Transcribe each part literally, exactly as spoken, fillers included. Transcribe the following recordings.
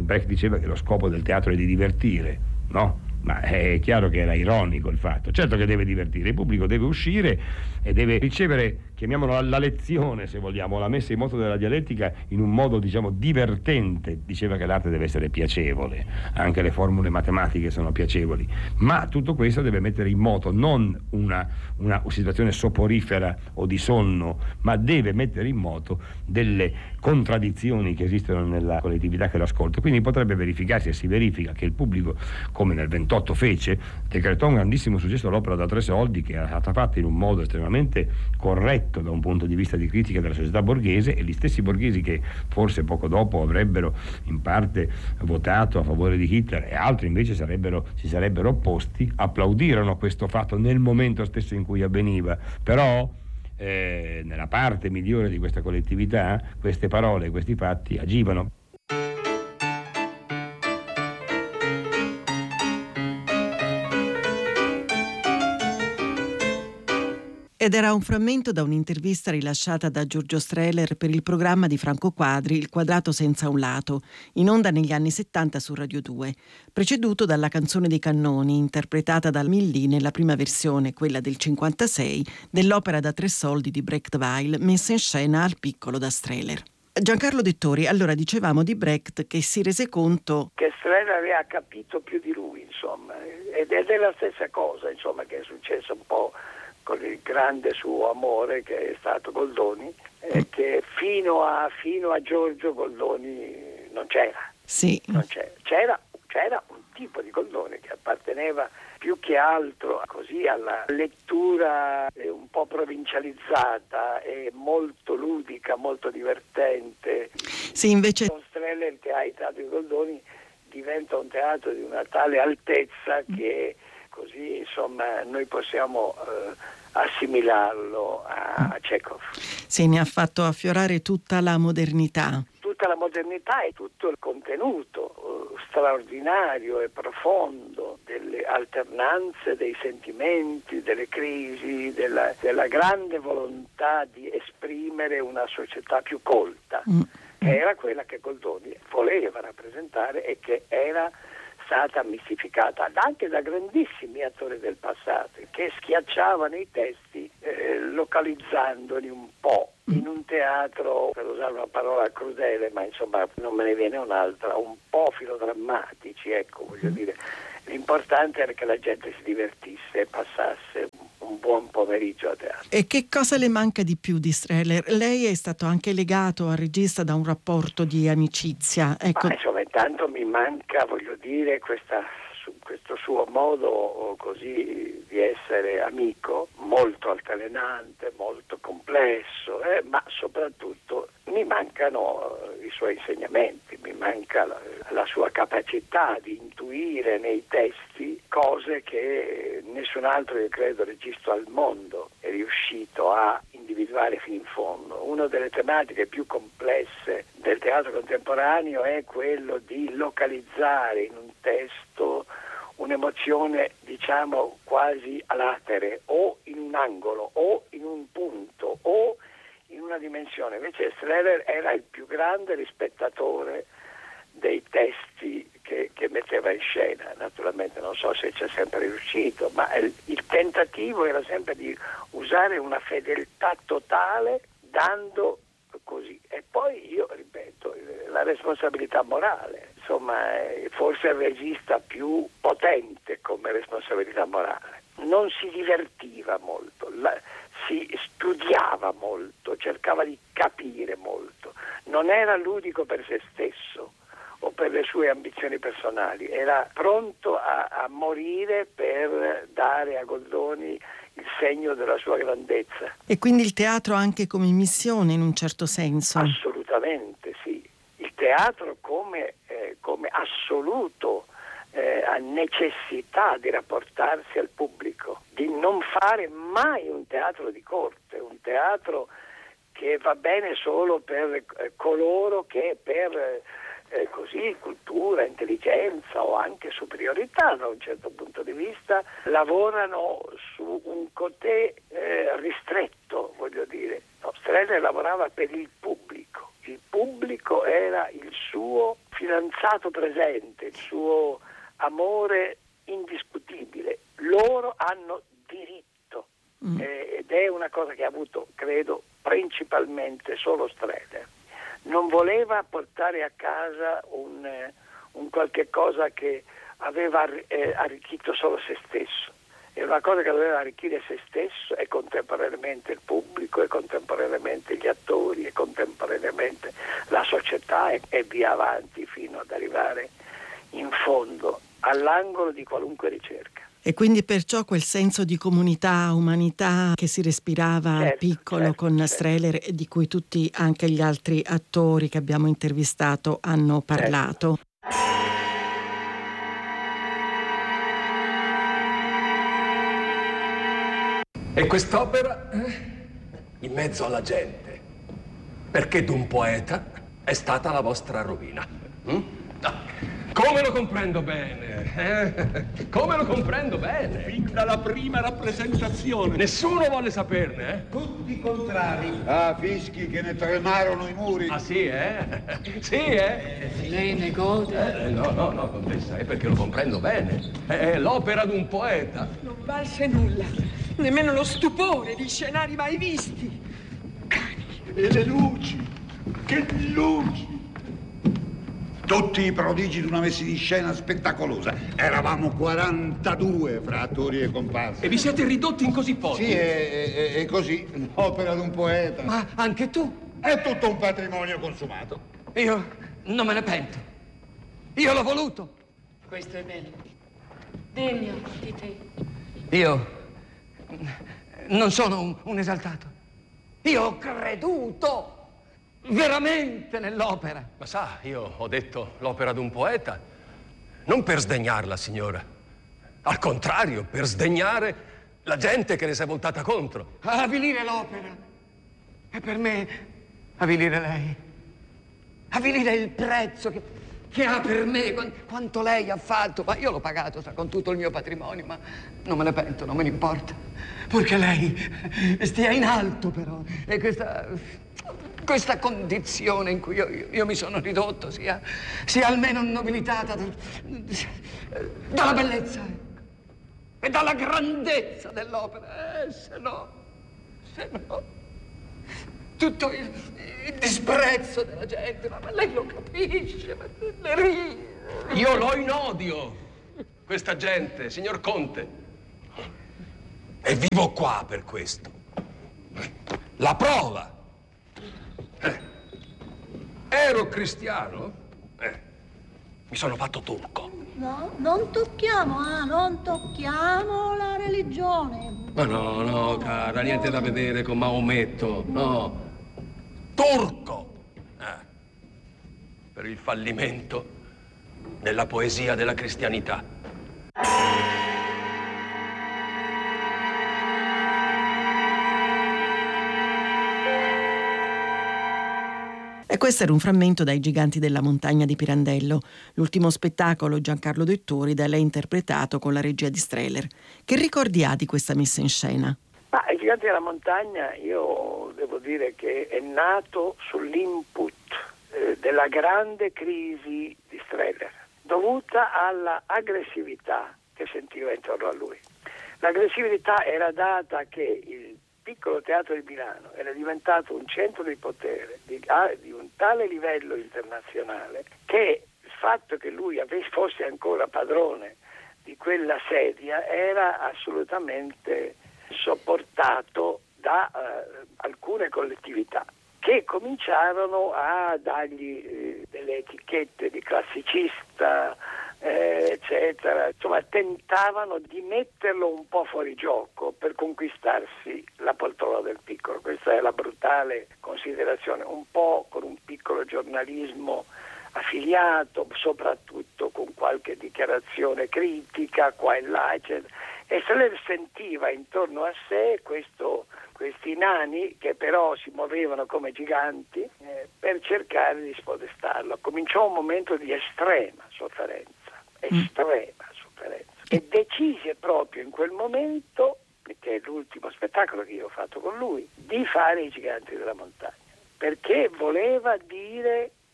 Brecht diceva che lo scopo del teatro è di divertire, no? Ma è chiaro che era ironico il fatto. Certo che deve divertire, il pubblico deve uscire e deve ricevere, chiamiamola la lezione se vogliamo, la messa in moto della dialettica in un modo, diciamo, divertente. Diceva che l'arte deve essere piacevole, anche le formule matematiche sono piacevoli, ma tutto questo deve mettere in moto non una, una situazione soporifera o di sonno, ma deve mettere in moto delle contraddizioni che esistono nella collettività che l'ascolta. Quindi potrebbe verificarsi, e si verifica, che il pubblico, come nel ventotto fece, decretò un grandissimo successo all'opera da tre soldi, che era stata fatta in un modo estremamente corretto da un punto di vista di critica della società borghese, e gli stessi borghesi che forse poco dopo avrebbero in parte votato a favore di Hitler e altri invece sarebbero, si sarebbero opposti, applaudirono questo fatto nel momento stesso in cui avveniva. Però eh, nella parte migliore di questa collettività queste parole, questi fatti agivano. Ed era un frammento da un'intervista rilasciata da Giorgio Strehler per il programma di Franco Quadri Il quadrato senza un lato, in onda negli anni settanta su Radio due, preceduto dalla canzone dei cannoni, interpretata dal Milly nella prima versione, quella del cinquantasei, dell'opera da tre soldi di Brecht-Weil, messa in scena al piccolo da Strehler. Giancarlo Dettori, allora dicevamo di Brecht che si rese conto che Strehler aveva capito più di lui, insomma, ed è la stessa cosa, insomma, che è successo un po' con il grande suo amore che è stato Goldoni, eh, che fino a, fino a Giorgio Goldoni non c'era. Sì. Non c'era. C'era, c'era un tipo di Goldoni che apparteneva più che altro così alla lettura un po' provincializzata e molto ludica, molto divertente. Sì, invece Con Strehler, che ha il teatro di Goldoni, diventa un teatro di una tale altezza che così, insomma, noi possiamo eh, assimilarlo a, a Chekhov. Sì, ne ha fatto affiorare tutta la modernità. Tutta la modernità e tutto il contenuto eh, straordinario e profondo delle alternanze, dei sentimenti, delle crisi, della, della grande volontà di esprimere una società più colta, mm. che era quella che Goldoni voleva rappresentare e che era stata mistificata anche da grandissimi attori del passato che schiacciavano i testi eh, localizzandoli un po' in un teatro, per usare una parola crudele, ma insomma non me ne viene un'altra, un po' filodrammatici, ecco, voglio dire. L'importante era che la gente si divertisse e passasse un buon pomeriggio a teatro. E che cosa le manca di più di Strehler? Lei è stato anche legato al regista da un rapporto di amicizia. Ecco. Ma insomma, intanto mi manca, voglio dire, questa, questo suo modo così di essere amico, molto altalenante, molto complesso, eh, ma soprattutto mi mancano i suoi insegnamenti, mi manca la, la sua capacità di intuire nei testi cose che nessun altro, io credo, regista al mondo è riuscito a individuare fino in fondo. Una delle tematiche più complesse del teatro contemporaneo è quello di localizzare in un testo un'emozione, diciamo, quasi a latere, o in un angolo, o in un punto, o in una dimensione. Invece Strehler era il più grande rispettatore dei testi che, che metteva in scena. Naturalmente non so se ci è sempre riuscito, ma il, il tentativo era sempre di usare una fedeltà totale, dando così. E poi io ripeto, la responsabilità morale, insomma, forse il regista più potente come responsabilità morale. Non si divertiva molto, la, si studiava molto, cercava di capire molto, non era ludico per se stesso o per le sue ambizioni personali, era pronto a, a morire per dare a Goldoni il segno della sua grandezza. E quindi il teatro anche come missione in un certo senso? Assolutamente sì, il teatro come, eh, come assoluto eh, necessità di rapportarsi al pubblico, di non fare mai un teatro di corte, un teatro che va bene solo per eh, coloro che per eh, così cultura, intelligenza o anche superiorità da un certo punto di vista lavorano su un cotè eh, ristretto, voglio dire. No, Strehler lavorava per il pubblico, il pubblico era il suo fidanzato presente, il suo amore indiscutibile. Loro hanno diritto, mm. eh, ed è una cosa che ha avuto, credo, principalmente solo Streller. Non voleva portare a casa un, eh, un qualche cosa che aveva eh, arricchito solo se stesso. È una cosa che doveva arricchire se stesso e contemporaneamente il pubblico e contemporaneamente gli attori e contemporaneamente la società e, e via avanti fino ad arrivare in fondo all'angolo di qualunque ricerca. E quindi perciò quel senso di comunità, umanità che si respirava certo, al piccolo certo, con certo. Streller e di cui tutti, anche gli altri attori che abbiamo intervistato, hanno parlato. Certo. E quest'opera in mezzo alla gente, perché d'un poeta è stata la vostra rovina. Mm? Come lo comprendo bene, eh? Come lo comprendo bene. Fin dalla prima rappresentazione. Nessuno vuole saperne, eh? Tutti contrari. Ah, fischi che ne tremarono i muri. Ah, sì, eh? Sì, eh? Lei ne gode? Eh, no, no, no, contessa, è perché lo comprendo bene. È l'opera d'un poeta. Non valse nulla, nemmeno lo stupore di scenari mai visti. Cani. E le luci, che luci! Tutti i prodigi di una messa di scena spettacolosa. Eravamo quarantadue fra attori e comparse. E vi siete ridotti in così poco? Sì, è, è, è così, l'opera di un poeta. Ma anche tu? È tutto un patrimonio consumato. Io non me ne pento. Io l'ho voluto. Questo è bello. Degno di te. Io non sono un, un esaltato. Io ho creduto veramente nell'opera. Ma sa, io ho detto l'opera d'un poeta non per sdegnarla, signora. Al contrario, per sdegnare la gente che ne si è voltata contro. Avvilire l'opera. E per me avvilire lei. Avvilire il prezzo che, che ha per me, quanto lei ha fatto. Ma io l'ho pagato, sa, con tutto il mio patrimonio, ma non me ne pento, non me ne importa. Purché lei stia in alto, però. E questa... Questa condizione in cui io, io, io mi sono ridotto sia, sia almeno nobilitata da, dalla bellezza e dalla grandezza dell'opera. Eh, se no, se no, tutto il, il disprezzo della gente, ma, ma lei lo capisce, ma le ride. Io l'ho in odio, questa gente, signor Conte, e vivo qua per questo. La prova. Eh. Ero cristiano, eh. Mi sono fatto turco. No, non tocchiamo, ah, non tocchiamo la religione. Ma no, no, cara, niente da vedere con Maometto, no. Turco! Eh. Per il fallimento nella poesia della cristianità. E questo era un frammento dai Giganti della Montagna di Pirandello, l'ultimo spettacolo Giancarlo Dettori da lei interpretato con la regia di Streller. Che ricordi ha di questa messa in scena? Ma i Giganti della Montagna, io devo dire che è nato sull'input eh, della grande crisi di Streller, dovuta alla aggressività che sentiva intorno a lui. L'aggressività era data che il piccolo teatro di Milano era diventato un centro di potere di, di un tale livello internazionale che il fatto che lui avesse, fosse ancora padrone di quella sedia era assolutamente sopportato da uh, alcune collettività che cominciarono a dargli eh, delle etichette di classicista, eh, eccetera, insomma tentavano di metterlo un po' fuori gioco per conquistarsi la poltrona del piccolo. Questa è la brutale considerazione, un po' con un piccolo giornalismo affiliato, soprattutto con qualche dichiarazione critica qua e là, eccetera. E Streller sentiva intorno a sé questo, questi nani che però si muovevano come giganti eh, per cercare di spodestarlo. Cominciò un momento di estrema sofferenza, estrema sofferenza, e decise proprio in quel momento, che è l'ultimo spettacolo che io ho fatto con lui, di fare i Giganti della Montagna, perché voleva dire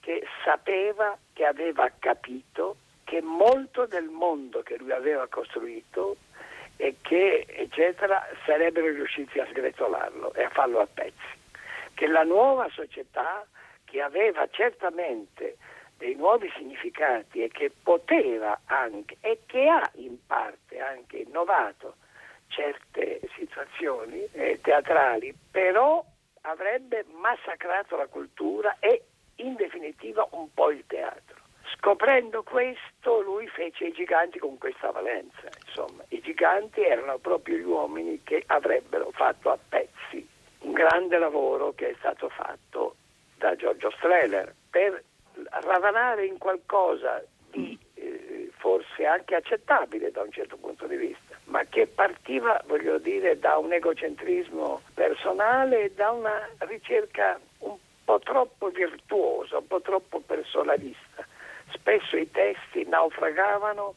che sapeva, che aveva capito che molto del mondo che lui aveva costruito e che eccetera sarebbero riusciti a sgretolarlo e a farlo a pezzi, che la nuova società, che aveva certamente dei nuovi significati e che poteva anche e che ha in parte anche innovato certe situazioni eh, teatrali, però avrebbe massacrato la cultura e in definitiva un po' il teatro. Scoprendo questo, lui fece i giganti con questa valenza. Insomma, i giganti erano proprio gli uomini che avrebbero fatto a pezzi un grande lavoro che è stato fatto da Giorgio Strehler per ravanare in qualcosa di eh, forse anche accettabile da un certo punto di vista, ma che partiva, voglio dire, da un egocentrismo personale e da una ricerca un po' troppo virtuosa, un po' troppo personalista. Spesso i testi naufragavano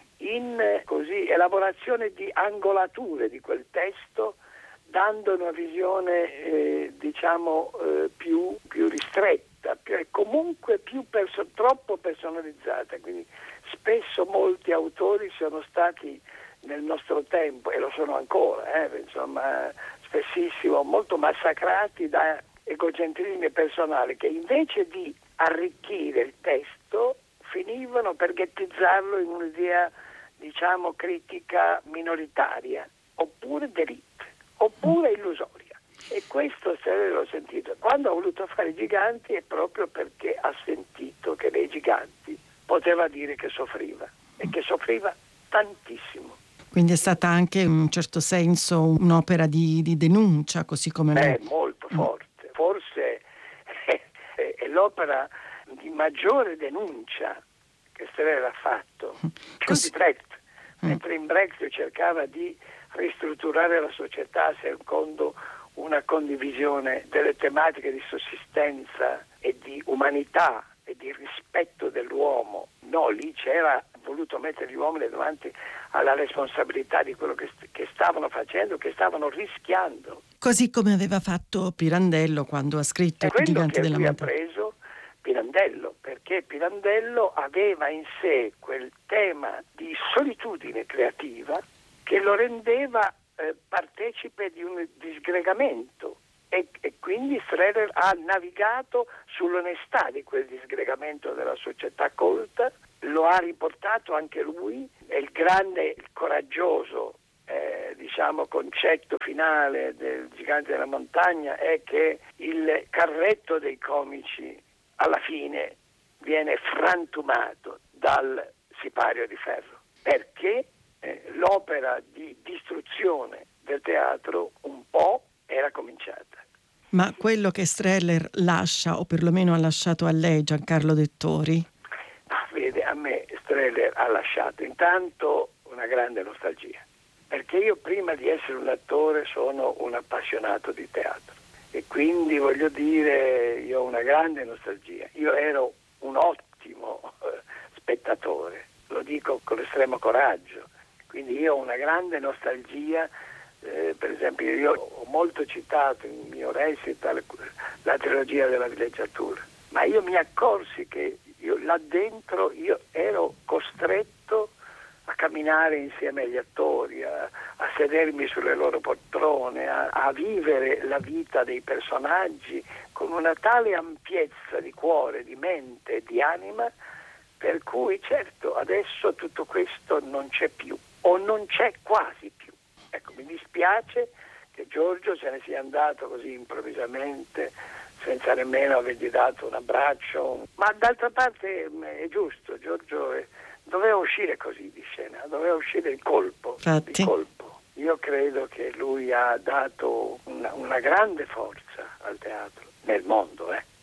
in eh, così elaborazione di angolature di quel testo, dando una visione eh, diciamo eh, più, più ristretta, più, e comunque più perso- troppo personalizzata. Quindi spesso molti autori sono stati nel nostro tempo, e lo sono ancora, eh, insomma, spessissimo molto massacrati da egocentrismi personali che invece di arricchire il testo finivano per ghettizzarlo in un'idea, diciamo, critica minoritaria, oppure d'élite, oppure illusoria. E questo se l'ho sentito. Quando ha voluto fare i giganti è proprio perché ha sentito che nei giganti poteva dire che soffriva, e che soffriva tantissimo. Quindi è stata anche in un certo senso un'opera di, di denuncia, così come... Beh, molto forte. Forse è, è l'opera di maggiore denuncia che Strehler ha fatto, più Cos- di Brecht, mm. mentre in Brecht cercava di ristrutturare la società secondo una condivisione delle tematiche di sussistenza e di umanità e di rispetto dell'uomo. No, lì c'era voluto mettere gli uomini davanti alla responsabilità di quello che, st- che stavano facendo, che stavano rischiando. Così come aveva fatto Pirandello quando ha scritto È I quello giganti che della lui ha montagna. preso Pirandello, perché Pirandello aveva in sé quel tema di solitudine creativa che lo rendeva eh, partecipe di un disgregamento e, e quindi Strehler ha navigato sull'onestà di quel disgregamento della società colta, lo ha riportato anche lui, è il grande, il coraggioso eh, diciamo concetto finale del Gigante della Montagna è che il carretto dei comici alla fine viene frantumato dal sipario di ferro, perché eh, l'opera di distruzione del teatro un po' era cominciata. Ma quello che Strehler lascia, o perlomeno ha lasciato a lei, Giancarlo Dettori? Ah, vede, a me Strehler ha lasciato intanto una grande nostalgia, perché io prima di essere un attore sono un appassionato di teatro. E quindi voglio dire, io ho una grande nostalgia. Io ero un ottimo eh, spettatore, lo dico con estremo coraggio. Quindi io ho una grande nostalgia, eh, per esempio io ho molto citato in mio recital la trilogia della villeggiatura, ma io mi accorsi che io là dentro io ero costretto a camminare insieme agli attori, a, a sedermi sulle loro poltrone, a, a vivere la vita dei personaggi con una tale ampiezza di cuore, di mente, di anima, per cui certo adesso tutto questo non c'è più, o non c'è quasi più. Ecco, mi dispiace che Giorgio se ne sia andato così improvvisamente, senza nemmeno avergli dato un abbraccio, ma d'altra parte è giusto, Giorgio è, doveva uscire così di scena, doveva uscire il colpo, il colpo. Io credo che lui ha dato una, una grande forza al teatro, nel mondo, eh.